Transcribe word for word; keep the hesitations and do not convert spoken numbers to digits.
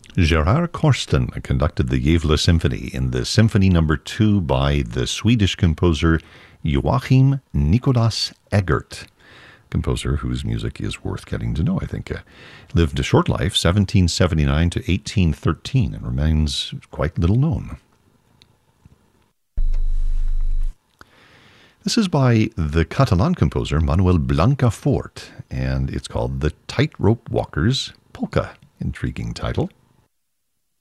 Gerard Korsten conducted the Gävle Symphony in the Symphony Number Two by the Swedish composer Joachim Nicolas Eggert, composer whose music is worth getting to know, I think. Uh, lived a short life, seventeen seventy-nine to eighteen thirteen, and remains quite little known. This is by the Catalan composer Manuel Blancafort, and it's called The Tightrope Walker's Polka. Intriguing title.